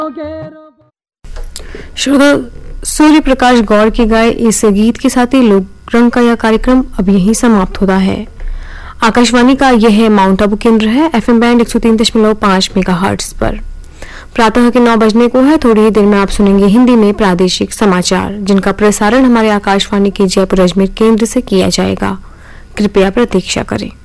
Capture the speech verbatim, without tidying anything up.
श्रोता, सूर्य प्रकाश गौर के गाए इस गीत के साथ ही लोक रंग का यह कार्यक्रम अब यहीं समाप्त होता है। आकाशवाणी का यह माउंट आबू केंद्र है, एफएम बैंड एक सौ तीन दशमलव पाँच मेगाहर्ट्ज पर। प्रातः के नौ बजने को है। थोड़ी ही देर में आप सुनेंगे हिंदी में प्रादेशिक समाचार, जिनका प्रसारण हमारे आकाशवाणी के जयपुर अजमेर केंद्र से किया जाएगा। कृपया प्रतीक्षा करें।